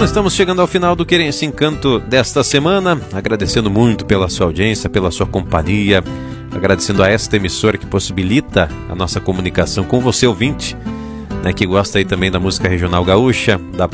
estamos chegando ao final do Querência Encanto desta semana, agradecendo muito pela sua audiência, pela sua companhia, agradecendo a esta emissora que possibilita a nossa comunicação com você, ouvinte, né, que gosta aí também da música regional gaúcha, da